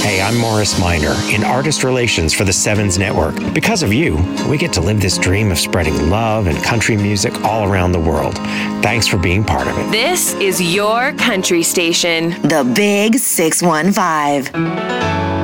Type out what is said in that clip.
Hey, I'm Morris Minor in Artist Relations for the Sevens Network. Because of you, we get to live this dream of spreading love and country music all around the world. Thanks for being part of it. This is your country station. The Big 615.